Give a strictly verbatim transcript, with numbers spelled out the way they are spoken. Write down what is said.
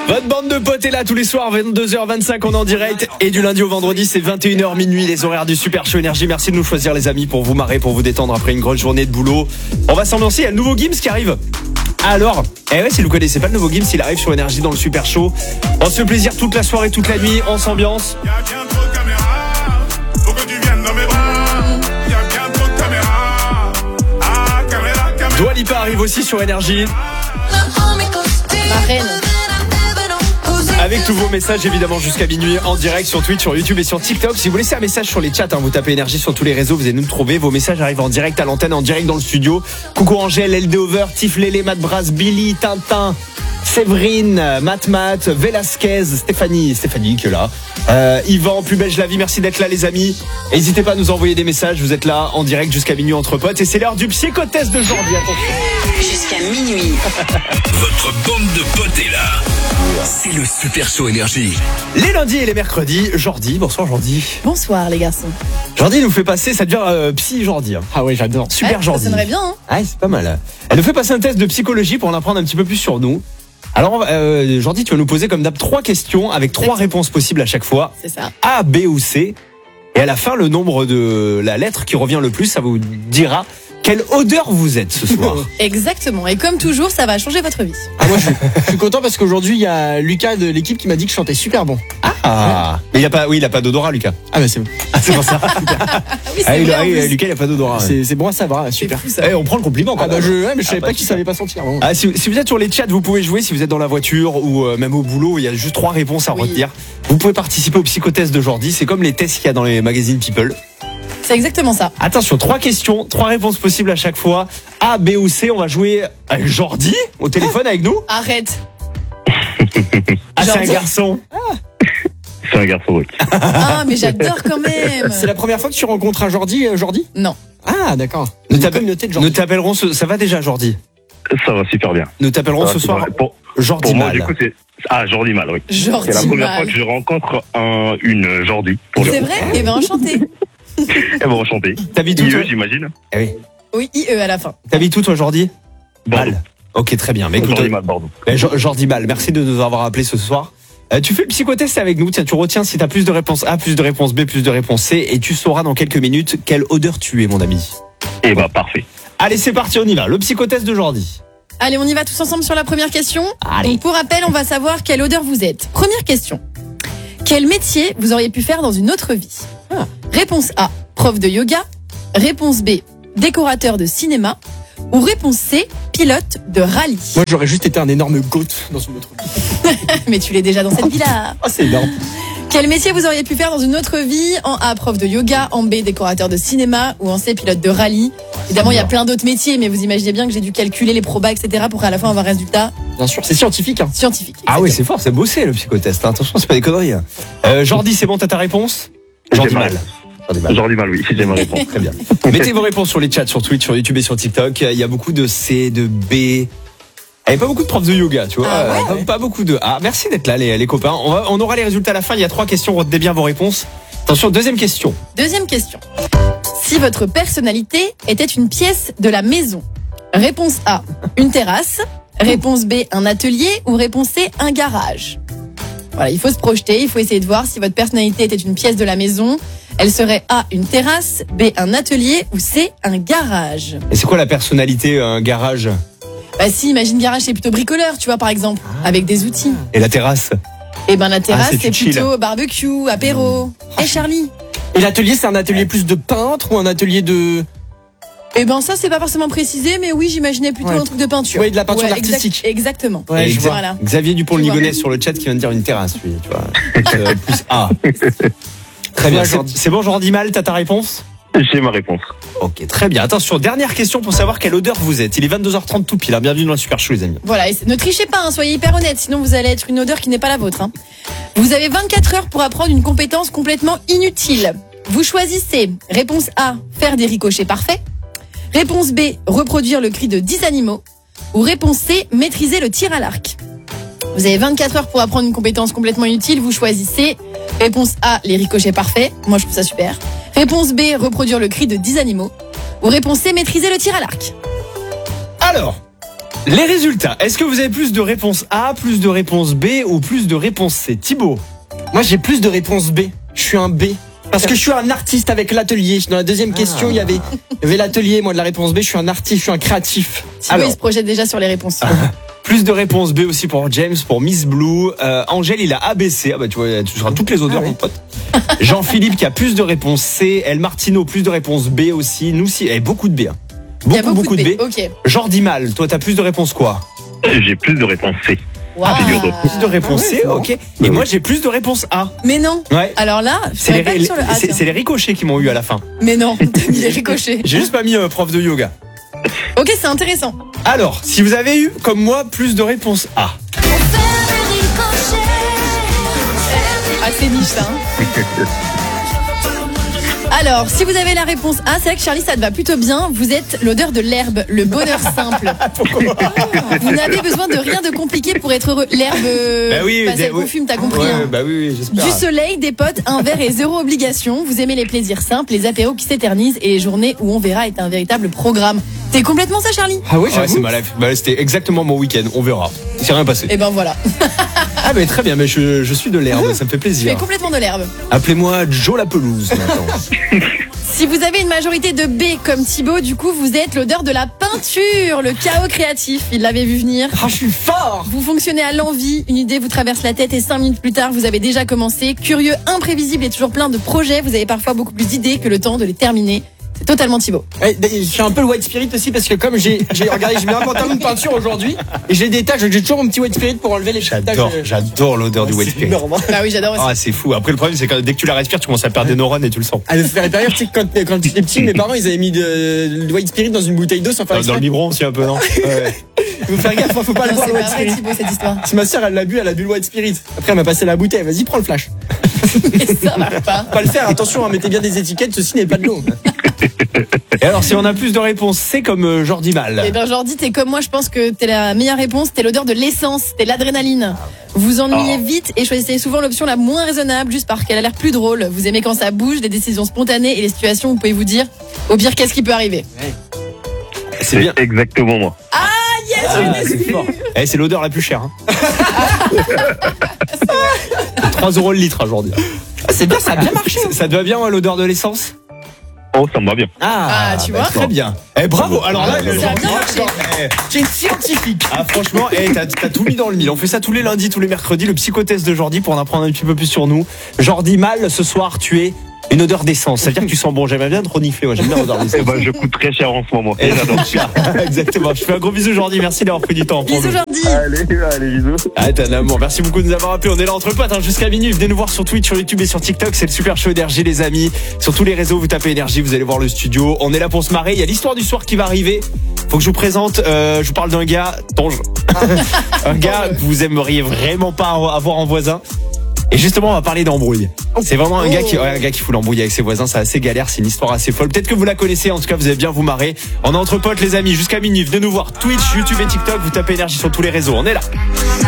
Votre bande de potes est là tous les soirs, vingt-deux heures vingt-cinq, on est en direct. Et du lundi au vendredi, c'est vingt et une heures minuit, les horaires du Super Show Énergie. Merci de nous choisir, les amis, pour vous marrer, pour vous détendre après une grosse journée de boulot. On va s'ambiancer, il y a le nouveau Gims qui arrive. Alors, eh ouais, si vous connaissez pas le nouveau Gims, il arrive sur Énergie dans le Super Show. On se fait plaisir toute la soirée, toute la nuit, on s'ambiance. Y'a bien trop de caméras, faut que tu viennes dans mes bras. Y'a bien trop de caméras. Ah, caméra, caméra. Dua Lipa arrive aussi sur Énergie. Ma reine. Avec tous vos messages évidemment jusqu'à minuit en direct sur Twitch, sur YouTube et sur TikTok. Si vous laissez un message sur les chats, hein, vous tapez Énergie sur tous les réseaux, vous allez nous trouver. Vos messages arrivent en direct à l'antenne, en direct dans le studio. Coucou Angèle, L D Over, Tiff Lélé, Matt Brass, Billy, Tintin, Séverine, Matt Matt, Velasquez, Stéphanie, Stéphanie qui est là. Euh, Yvan, plus belge la vie, merci d'être là les amis. N'hésitez pas à nous envoyer des messages, vous êtes là en direct jusqu'à minuit entre potes. Et c'est l'heure du psychotest de Jordi, attention. Jusqu'à minuit. Votre bande de potes est là. C'est le Super Show Énergie. Les lundis et les mercredis, Jordi, bonsoir Jordi. Bonsoir les garçons. Jordi nous fait passer, ça devient euh, psy Jordi. Hein. Ah ouais, j'adore. Super Ouais, Jordi. Ça sonnerait bien, hein. Ah, c'est pas mal. Elle nous fait passer un test de psychologie pour en apprendre un petit peu plus sur nous. Alors, euh, Jordi, tu vas nous poser comme d'hab trois questions avec trois réponses possibles à chaque fois. C'est ça. A, B ou C. Et à la fin, le nombre de la lettre qui revient le plus, ça vous dira quelle odeur vous êtes ce soir. Exactement. Et comme toujours, ça va changer votre vie. Ah, moi, je, je suis content parce qu'aujourd'hui, il y a Lucas de l'équipe qui m'a dit que je chantais super bon. Ah, mais il a pas, oui, il a pas d'odorat, Lucas. Ah, bah c'est bon. Ah, c'est pour ça. Ah oui, c'est Ah, il vrai, a- en oui, plus. Lucas, il a pas d'odorat. ouais. C'est c'est bon à savoir, C'est super. fou, ça. Eh, on prend le compliment quand Ah, bah même. je, ouais, mais je savais Ah, bah, pas qu'il super. savait pas sentir. Bon. Ah, si, si vous êtes sur les chats, vous pouvez jouer. Si vous êtes dans la voiture ou euh, même au boulot, il y a juste trois réponses à Oui. retenir. Vous pouvez participer au psychotest de Jordi. C'est comme les tests qu'il y a dans les magazines People. C'est exactement ça. Attention, trois questions, trois réponses possibles à chaque fois. A, B ou C. On va jouer avec Jordi au téléphone avec nous. Arrête. Ah, c'est un Jordi. garçon. C'est un garçon, oui. Ah, mais j'adore quand même. C'est la première fois que tu rencontres un Jordi, euh, Jordi Non. Ah, d'accord. Nous Une t'appelle- communauté de Nous Jordi. t'appellerons ce... Ça va déjà, Jordi. Ça va super bien. Nous t'appellerons Ça va ce super soir bien. Pour, Jordi pour moi, Mal. du coup, c'est. Ah, Jordi Mal, oui. Jordi C'est la première Mal. fois que je rencontre un, une Jordi. Pour le C'est coup. vrai. Eh ben enchanté. Elle va enchanter. T'habites où, I toi E, j'imagine. Eh oui. Oui, I E à la fin. T'habites où, toi, Jordi Bordeaux. Mal. Ok, très bien. Mais écoute, Jordi Mal, Bordeaux. eh, Jo- Jordi Mal, merci de nous avoir appelés ce soir. Euh, tu fais le psychotest avec nous. Tiens, tu retiens si t'as plus de réponses A, plus de réponses B, plus de réponses C, et tu sauras dans quelques minutes quelle odeur tu es, mon ami. Eh bah, parfait. Allez, c'est parti, on y va. Le psychotest de Jordi. Allez, on y va tous ensemble sur la première question. Allez. Donc pour rappel, on va savoir quelle odeur vous êtes. Première question. Quel métier vous auriez pu faire dans une autre vie? Ah. Réponse A, prof de yoga. Réponse B, décorateur de cinéma. Ou réponse C, pilote de rallye. Moi, j'aurais juste été un énorme goat dans une autre vie. Mais tu l'es déjà dans cette vie-là. Ah, c'est énorme. Quel métier vous auriez pu faire dans une autre vie? En A, prof de yoga. En B, décorateur de cinéma. Ou en C, pilote de rallye. Évidemment, il y a plein d'autres métiers, mais vous imaginez bien que j'ai dû calculer les probas, et cetera pour à la fin avoir un résultat Bien sûr, c'est scientifique. Hein. scientifique. Ah oui, c'est fort, c'est bossé le psychotest. hein. Attention, c'est pas des conneries. hein. Euh, Jordi, c'est bon, t'as ta réponse? Jordi J'ai ma Mal. réponse. Jordi Mal. Jordi Mal, oui. J'ai ma réponse. Très bien. Mettez vos réponses sur les chats, sur Twitch, sur YouTube et sur TikTok. Il y a beaucoup de C, de B. Il n'y a pas beaucoup de profs de yoga, tu vois. Ah ouais, Euh, pas, pas beaucoup de A. Merci d'être là, les, les copains. On, va, on aura les résultats à la fin. Il y a trois questions. Retenez bien vos réponses. Attention, deuxième question. Deuxième question. Si votre personnalité était une pièce de la maison, réponse A, une terrasse. Réponse B, un atelier. Ou réponse C, un garage. Voilà, il faut se projeter, il faut essayer de voir si votre personnalité était une pièce de la maison. Elle serait A, une terrasse. B, un atelier. Ou C, un garage. Et c'est quoi la personnalité, un garage? Bah si, imagine garage, c'est plutôt bricoleur, tu vois, par exemple, avec des outils. Et la terrasse? Et ben la terrasse, c'est c'est chill. plutôt barbecue, apéro. Et Charlie? Et l'atelier, c'est un atelier plus de peintre ou un atelier de. Eh ben ça, c'est pas forcément précisé, mais oui, j'imaginais plutôt Ouais. un truc de peinture. Ouais, de la peinture exact- artistique. exactement. Ouais, Et je Xa- vois. Voilà. Xavier Tu Dupont-Ligonnès sur le chat qui vient de dire une terrasse, lui, tu vois. Euh, plus A. Très bien. Ouais, C'est, Jordi. c'est bon, Jordi Mal, t'as ta réponse? J'ai ma réponse. Ok, très bien. Attention, dernière question pour savoir quelle odeur vous êtes. Il est vingt-deux heures trente tout pile. hein. Bienvenue dans le Super Show, les amis. Voilà, et c'est- ne trichez pas, hein, soyez hyper honnête, sinon vous allez être une odeur qui n'est pas la vôtre. hein. Vous avez vingt-quatre heures pour apprendre une compétence complètement inutile. Vous choisissez réponse A, faire des ricochets parfaits. Réponse B, reproduire le cri de dix animaux. Ou réponse C, maîtriser le tir à l'arc. Vous avez vingt-quatre heures pour apprendre une compétence complètement inutile. Vous choisissez réponse A, les ricochets parfaits. Moi, je trouve ça super. Réponse B, reproduire le cri de dix animaux. Ou réponse C, maîtriser le tir à l'arc. Alors, Les résultats. Est-ce que vous avez plus de réponses A, plus de réponses B ou plus de réponses C? Thibaut. Moi, j'ai plus de réponses B. Je suis un B. Parce que je suis un artiste avec l'atelier. Dans la deuxième question, il y avait, il y avait l'atelier. Moi, de la réponse B, je suis un artiste, je suis un créatif. Thibaut, il se projette déjà sur les réponses. Plus de réponses B aussi pour James, pour Miss Blue. Euh, Angèle, il a A B C. Ah bah tu vois, tu seras toutes les odeurs, Ah oui. mon pote. Jean-Philippe qui a plus de réponses C. El Martino, plus de réponses B aussi. Nous aussi, eh, beaucoup de B. Hein. Il y a Beaucoup, beaucoup de B. Ok. Jordi Mal, toi, t'as plus de réponses quoi? J'ai plus de réponses C. Waouh. Plus de réponses Ah ouais, C, c'est marrant. ok. Et moi, j'ai plus de réponses A. Mais non. Ouais. Alors là, je C'est serais les, pas les- sur le A. c'est- tiens. c'est les ricochets qui m'ont eu à la fin. Mais non, t'as mis les ricochets. J'ai juste pas mis euh, prof de yoga. Ok, c'est intéressant. Alors, si vous avez eu, comme moi, plus de réponses A. Assez niche ça. Hein. Alors, si vous avez la réponse A, c'est vrai que Charlie, ça te va plutôt bien. Vous êtes l'odeur de l'herbe, le bonheur simple. Vous n'avez besoin de rien de compliqué pour être heureux. L'herbe, Bah oui, bah, des- celle qu'on ouais. fume, t'as compris. Ouais, hein. bah oui, oui, j'espère. Du soleil, des potes, un verre et zéro obligation. Vous aimez les plaisirs simples, les apéros qui s'éternisent et les journées où on verra est un véritable programme. T'es complètement ça, Charlie? Ah oui, Ouais, c'est j'avoue. ma life. Bah, c'était exactement mon week-end. On verra. Il s'est rien passé. Et ben voilà. Ah, mais très bien. Mais je, je suis de l'herbe. Ça me fait Tu es plaisir. complètement de l'herbe. Appelez-moi Joe la pelouse maintenant. Si vous avez une majorité de B comme Thibaut, du coup, vous êtes l'odeur de la peinture, le chaos créatif. Il l'avait vu venir. Ah, je suis fort. Vous fonctionnez à l'envie, une idée vous traverse la tête et cinq minutes plus tard, vous avez déjà commencé. Curieux, imprévisible et toujours plein de projets, vous avez parfois beaucoup plus d'idées que le temps de les terminer. C'est totalement Thibaut. Eh, Je suis un peu le white spirit aussi parce que comme j'ai, j'ai regardé, je mets un pantalon de peinture aujourd'hui et j'ai des taches, donc j'ai toujours mon petit white spirit pour enlever les taches. J'adore, euh, j'adore l'odeur du c'est wet spirit. énorme, hein. Bah oui, j'adore aussi. Ah, c'est fou. Après, le problème, c'est que dès que tu la respires, tu commences à perdre des neurones et tu le sens. Ah, ça fait rire, tu sais, quand, quand j'étais petit, mes parents, ils avaient mis de, de white spirit dans une bouteille d'eau sans faire Dans, dans le exprès. biberon aussi un peu, non? Ouais. Faut faire gaffe, faut pas le Non, boire, c'est le pas white vrai spirit. Thibaut cette histoire. Si ma sœur, elle l'a bu, elle a bu le white spirit. Après, elle m'a passé la bouteille. Vas-y, prends le flash. Et ça marche pas. Pas le faire, attention, hein, mettez bien des étiquettes, ceci n'est pas de l'eau. Et alors, si on a plus de réponses, c'est comme euh, Jordi Mal. Et ben Jordi, t'es comme moi, je pense que t'es la meilleure réponse, t'es l'odeur de l'essence, t'es l'adrénaline. Vous ennuyez vite et choisissez souvent l'option la moins raisonnable juste parce qu'elle a l'air plus drôle. Vous aimez quand ça bouge, les décisions spontanées et les situations où vous pouvez vous dire au pire qu'est-ce qui peut arriver. C'est bien. Exactement moi. Yes, Ah, c'est fort. Eh, c'est l'odeur la plus chère. Hein. trois euros le litre aujourd'hui. Ah, c'est bien, ça a bien marché. Ça, ça te va bien, ouais, l'odeur de l'essence? Oh, ça me va bien. Ah, tu vois. Très bien. Eh, bravo. Alors là, Ça a bien marché. Eh, J'ai une scientifique. ah, franchement, eh, t'as, t'as tout mis dans le mille. On fait ça tous les lundis, tous les mercredis, le psychotest de Jordi pour en apprendre un petit peu plus sur nous. Jordi Mal, ce soir, tu es une odeur d'essence. Ça veut dire que tu sens bon. J'aimerais bien te renifler. Moi, j'aime bien l'odeur Eh d'essence. ben, je coûte très cher en ce moment. Eh, Et j'adore. Exactement. Je fais un gros bisou, Jordi. Merci d'avoir pris du temps pour Bisous nous. Jordi. Allez, allez, bisous. Ah, t'es un amour. Merci beaucoup de nous avoir appelés. On est là entre potes hein, jusqu'à minuit. Venez nous voir sur Twitch, sur YouTube et sur TikTok. C'est le Super Show Énergie, les amis. Sur tous les réseaux, vous tapez Énergie, vous allez voir le studio. On est là pour se marrer. Il y a l'histoire du soir qui va arriver. Faut que je vous présente. Euh, je vous parle d'un gars, Tonge. Un gars que vous aimeriez vraiment pas avoir en voisin. Et justement, on va parler d'embrouille. C'est vraiment un gars qui, ouais, un gars qui fout l'embrouille avec ses voisins. C'est assez galère. C'est une histoire assez folle. Peut-être que vous la connaissez. En tout cas, vous allez bien vous marrer. On est entre potes, les amis. Jusqu'à minuit. Venez nous voir. Twitch, YouTube et TikTok. Vous tapez Énergie sur tous les réseaux. On est là.